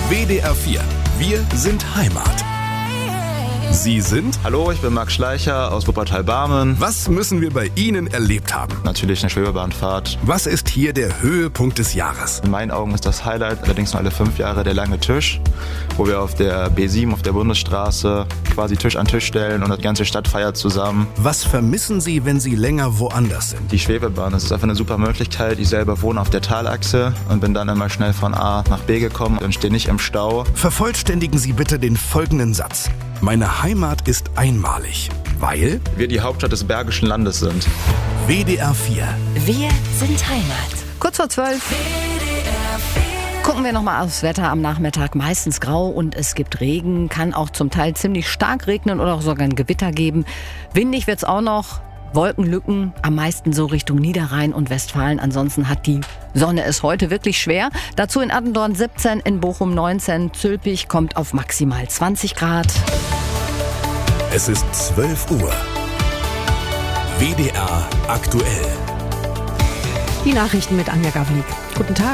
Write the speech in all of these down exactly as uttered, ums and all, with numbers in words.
W D R vier. Wir sind Heimat. Sie sind? Hallo, ich bin Max Schleicher aus Wuppertal-Barmen. Was müssen wir bei Ihnen erlebt haben? Natürlich eine Schwebebahnfahrt. Was ist hier der Höhepunkt des Jahres? In meinen Augen ist das Highlight, allerdings nur alle fünf Jahre, der lange Tisch, wo wir auf der B sieben, auf der Bundesstraße, quasi Tisch an Tisch stellen und die ganze Stadt feiert zusammen. Was vermissen Sie, wenn Sie länger woanders sind? Die Schwebebahn, das ist einfach eine super Möglichkeit. Ich selber wohne auf der Talachse und bin dann immer schnell von A nach B gekommen und stehe nicht im Stau. Vervollständigen Sie bitte den folgenden Satz. Meine Heimat ist einmalig, weil wir die Hauptstadt des Bergischen Landes sind. W D R vier. Wir sind Heimat. Kurz vor zwölf. Gucken wir nochmal aufs Wetter am Nachmittag. Meistens grau und es gibt Regen. Kann auch zum Teil ziemlich stark regnen oder auch sogar ein Gewitter geben. Windig wird's auch noch. Wolkenlücken, am meisten so Richtung Niederrhein und Westfalen. Ansonsten hat die Sonne es heute wirklich schwer. Dazu in Attendorn siebzehn, in Bochum neunzehn. Zülpich kommt auf maximal zwanzig Grad. Es ist zwölf Uhr. W D R aktuell. Die Nachrichten mit Anja Gavlik. Guten Tag.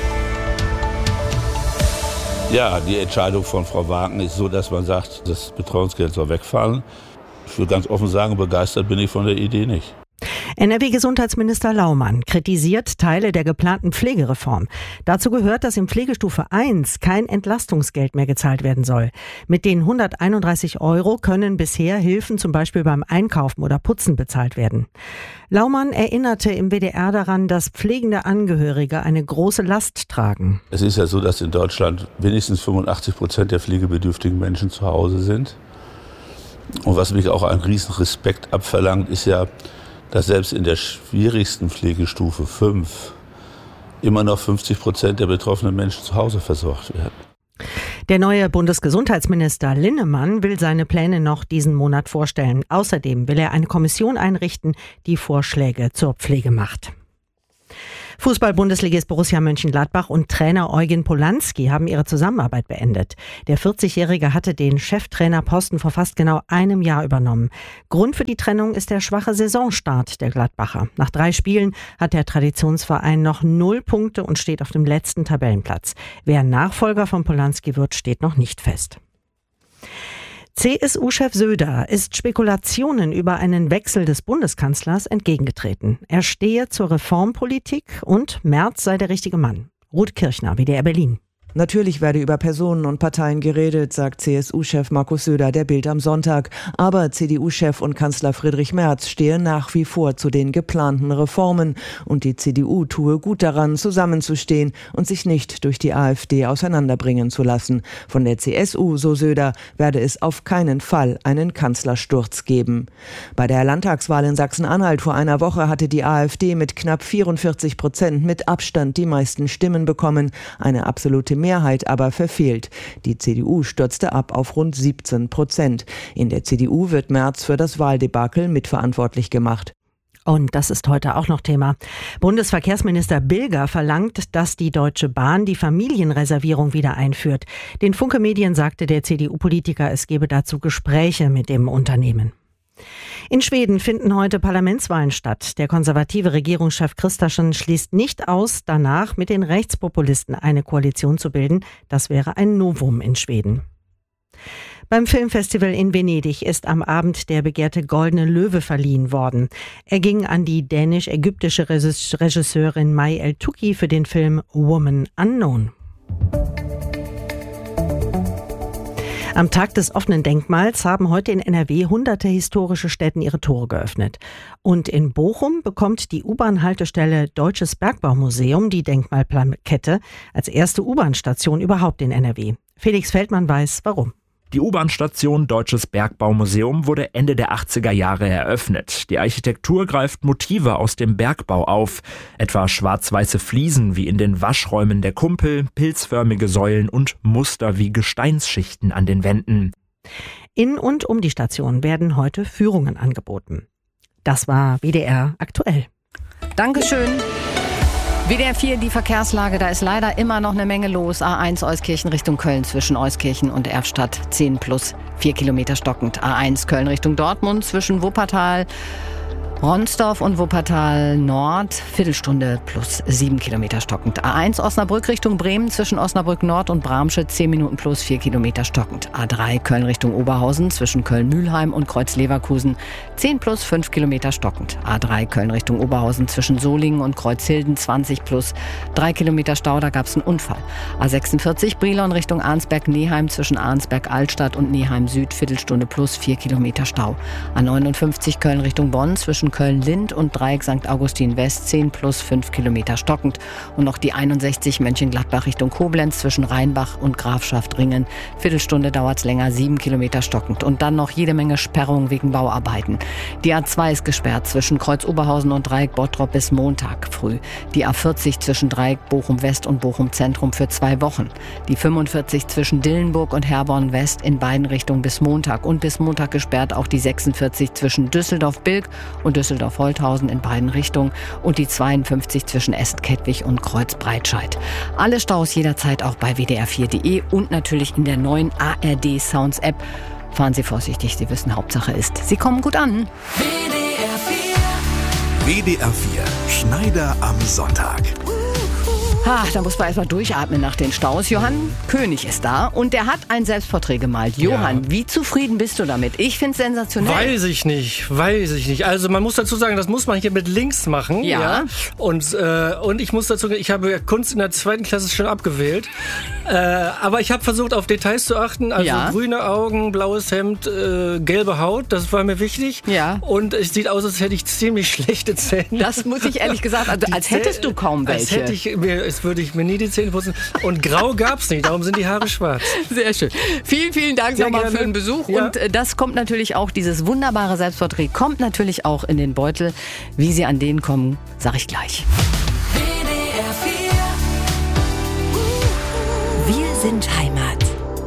Ja, die Entscheidung von Frau Wagner ist so, dass man sagt, das Betreuungsgeld soll wegfallen. Ich will ganz offen sagen, begeistert bin ich von der Idee nicht. N R W-Gesundheitsminister Laumann kritisiert Teile der geplanten Pflegereform. Dazu gehört, dass in Pflegestufe eins kein Entlastungsgeld mehr gezahlt werden soll. Mit den hunderteinunddreißig Euro können bisher Hilfen zum Beispiel beim Einkaufen oder Putzen bezahlt werden. Laumann erinnerte im W D R daran, dass pflegende Angehörige eine große Last tragen. Es ist ja so, dass in Deutschland wenigstens fünfundachtzig Prozent der pflegebedürftigen Menschen zu Hause sind. Und was mich auch einen riesen Respekt abverlangt, ist ja, dass selbst in der schwierigsten Pflegestufe fünf immer noch fünfzig Prozent der betroffenen Menschen zu Hause versorgt werden. Der neue Bundesgesundheitsminister Linnemann will seine Pläne noch diesen Monat vorstellen. Außerdem will er eine Kommission einrichten, die Vorschläge zur Pflege macht. Fußball-Bundesligist Borussia Mönchengladbach und Trainer Eugen Polanski haben ihre Zusammenarbeit beendet. Der vierzigjährige hatte den Cheftrainerposten vor fast genau einem Jahr übernommen. Grund für die Trennung ist der schwache Saisonstart der Gladbacher. Nach drei Spielen hat der Traditionsverein noch null Punkte und steht auf dem letzten Tabellenplatz. Wer Nachfolger von Polanski wird, steht noch nicht fest. C S U-Chef Söder ist Spekulationen über einen Wechsel des Bundeskanzlers entgegengetreten. Er stehe zur Reformpolitik und Merz sei der richtige Mann. Ruth Kirchner, W D R Berlin. Natürlich werde über Personen und Parteien geredet, sagt C S U-Chef Markus Söder der Bild am Sonntag. Aber C D U-Chef und Kanzler Friedrich Merz stehe nach wie vor zu den geplanten Reformen. Und die C D U tue gut daran, zusammenzustehen und sich nicht durch die AfD auseinanderbringen zu lassen. Von der C S U, so Söder, werde es auf keinen Fall einen Kanzlersturz geben. Bei der Landtagswahl in Sachsen-Anhalt vor einer Woche hatte die AfD mit knapp vierundvierzig Prozent mit Abstand die meisten Stimmen bekommen. Eine absolute Mehrheit aber verfehlt. Die C D U stürzte ab auf rund siebzehn Prozent. In der C D U wird Merz für das Wahldebakel mitverantwortlich gemacht. Und das ist heute auch noch Thema. Bundesverkehrsminister Bilger verlangt, dass die Deutsche Bahn die Familienreservierung wieder einführt. Den Funke Medien sagte der C D U-Politiker, es gebe dazu Gespräche mit dem Unternehmen. In Schweden finden heute Parlamentswahlen statt. Der konservative Regierungschef Kristersson schließt nicht aus, danach mit den Rechtspopulisten eine Koalition zu bilden. Das wäre ein Novum in Schweden. Beim Filmfestival in Venedig ist am Abend der begehrte Goldene Löwe verliehen worden. Er ging an die dänisch-ägyptische Regisseurin May El-Touki für den Film Woman Unknown. Am Tag des offenen Denkmals haben heute in N R W hunderte historische Stätten ihre Tore geöffnet. Und in Bochum bekommt die U-Bahn-Haltestelle Deutsches Bergbaumuseum die Denkmalplakette als erste U-Bahn-Station überhaupt in N R W. Felix Feldmann weiß, warum. Die U-Bahn-Station Deutsches Bergbaumuseum wurde Ende der achtziger Jahre eröffnet. Die Architektur greift Motive aus dem Bergbau auf, etwa schwarz-weiße Fliesen wie in den Waschräumen der Kumpel, pilzförmige Säulen und Muster wie Gesteinsschichten an den Wänden. In und um die Station werden heute Führungen angeboten. Das war W D R aktuell. Dankeschön. W D R vier, die Verkehrslage, da ist leider immer noch eine Menge los. A eins Euskirchen Richtung Köln zwischen Euskirchen und Erfstadt zehn plus vier Kilometer stockend. A eins Köln Richtung Dortmund zwischen Wuppertal Ronsdorf und Wuppertal Nord, Viertelstunde plus sieben Kilometer stockend. A eins Osnabrück Richtung Bremen zwischen Osnabrück Nord und Bramsche zehn Minuten plus vier Kilometer stockend. A drei Köln Richtung Oberhausen zwischen Köln-Mühlheim und Kreuz-Leverkusen zehn plus fünf Kilometer stockend. A drei Köln Richtung Oberhausen zwischen Solingen und Kreuzhilden zwanzig plus drei Kilometer Stau, da gab es einen Unfall. A sechsundvierzig Brilon Richtung Arnsberg-Neheim zwischen Arnsberg-Altstadt und Neheim Süd Viertelstunde plus vier Kilometer Stau. A neunundfünfzig Köln Richtung Bonn zwischen Köln-Lind und Dreieck Sankt Augustin West zehn plus fünf Kilometer stockend. Und noch die einundsechzig Mönchengladbach Richtung Koblenz zwischen Rheinbach und Grafschaft Ringen. Viertelstunde dauert es länger, sieben Kilometer stockend. Und dann noch jede Menge Sperrungen wegen Bauarbeiten. Die A zwei ist gesperrt zwischen Kreuz Oberhausen und Dreieck Bottrop bis Montag früh. Die A vierzig zwischen Dreieck Bochum West und Bochum Zentrum für zwei Wochen. Die fünfundvierzig zwischen Dillenburg und Herborn West in beiden Richtungen bis Montag. Und bis Montag gesperrt auch die sechsundvierzig zwischen Düsseldorf-Bilk und Düsseldorf-Holthausen in beiden Richtungen und die zweiundfünfzig zwischen Essen-Kettwig und Kreuz-Breitscheid. Alle Staus jederzeit auch bei w d r vier punkt de und natürlich in der neuen A R D Sounds App. Fahren Sie vorsichtig, Sie wissen, Hauptsache ist, Sie kommen gut an. W D R vier. W D R vier Schneider am Sonntag. Ah, da muss man erstmal durchatmen nach den Staus. Johann König ist da und der hat ein Selbstporträt gemalt. Johann, ja. Wie zufrieden bist du damit? Ich finde es sensationell. Weiß ich nicht, weiß ich nicht. Also man muss dazu sagen, das muss man hier mit links machen. Ja. ja? Und, äh, und ich muss dazu sagen, ich habe Kunst in der zweiten Klasse schon abgewählt. Äh, aber ich habe versucht, auf Details zu achten. Also ja. grüne Augen, blaues Hemd, äh, gelbe Haut, das war mir wichtig. Ja. Und es sieht aus, als hätte ich ziemlich schlechte Zähne. Das muss ich ehrlich gesagt, also als hättest du kaum welche. Als hätte ich mir, es würde ich mir nie die Zähne putzen. Und grau gab's nicht, darum sind die Haare schwarz. Sehr schön. Vielen, vielen Dank nochmal für den Besuch. Ja. Und äh, das kommt natürlich auch, dieses wunderbare Selbstporträt kommt natürlich auch in den Beutel. Wie Sie an den kommen, sag ich gleich. W D R vier. Wir sind Heimat.